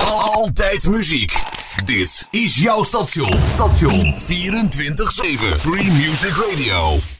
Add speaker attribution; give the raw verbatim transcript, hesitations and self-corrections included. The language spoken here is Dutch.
Speaker 1: Altijd muziek. Dit is jouw station. Station vierentwintig zeven. Free Music Radio.